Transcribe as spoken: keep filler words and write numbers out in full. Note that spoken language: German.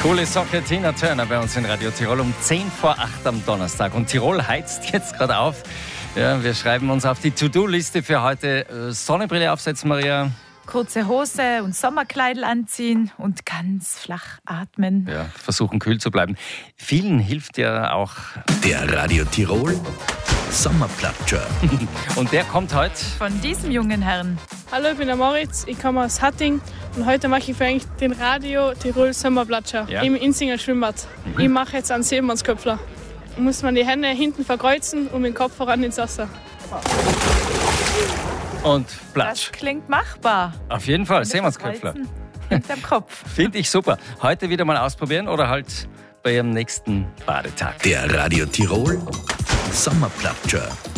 Coole Sache, Tina Turner bei uns in Radio Tirol um zehn vor acht am Donnerstag. Und Tirol heizt jetzt gerade auf. Ja, wir schreiben uns auf die To-Do-Liste für heute. Sonnenbrille aufsetzen, Maria. Kurze Hose und Sommerkleidel anziehen und ganz flach atmen. Ja, versuchen kühl zu bleiben. Vielen hilft ja auch der Radio Tirol Sommerplatscher. Und der kommt heute von diesem jungen Herrn. Hallo, ich bin der Moritz, ich komme aus Hatting und heute mache ich für eigentlich den Radio Tirol Sommerplatscher ja. im Insinger Schwimmbad. Mhm. Ich mache jetzt einen Seemannsköpfler. Muss man die Hände hinten verkreuzen und mit dem Kopf voran ins Wasser. Und Platsch. Das klingt machbar. Auf jeden Fall, Seemannsköpfler. Hinterm Kopf. Finde ich super. Heute wieder mal ausprobieren oder halt bei Ihrem nächsten Badetag. Der Radio Tirol Sommerplatscher.